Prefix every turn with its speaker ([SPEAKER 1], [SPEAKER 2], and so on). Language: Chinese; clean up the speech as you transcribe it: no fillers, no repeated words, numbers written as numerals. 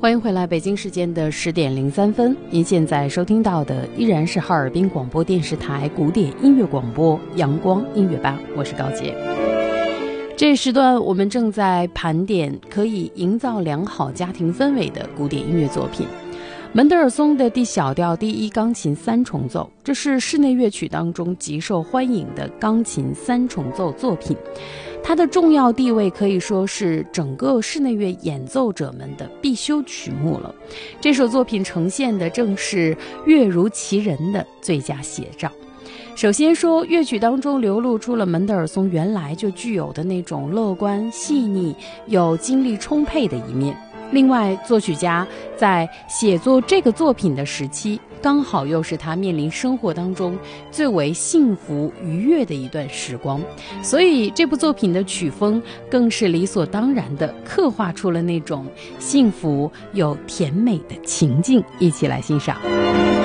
[SPEAKER 1] 欢迎回来，北京时间的10点03分，您现在收听到的依然是哈尔滨广播电视台古典音乐广播阳光音乐吧，我是高洁。这时段我们正在盘点可以营造良好家庭氛围的古典音乐作品。门德尔松的D小调第一钢琴三重奏，这是室内乐曲当中极受欢迎的钢琴三重奏作品。它的重要地位可以说是整个室内乐演奏者们的必修曲目了。这首作品呈现的正是乐如其人的最佳写照。首先说，乐曲当中流露出了门德尔松原来就具有的那种乐观、细腻、有精力充沛的一面。另外，作曲家在写作这个作品的时期，刚好又是他面临生活当中最为幸福愉悦的一段时光，所以这部作品的曲风更是理所当然地刻画出了那种幸福又甜美的情境。一起来欣赏。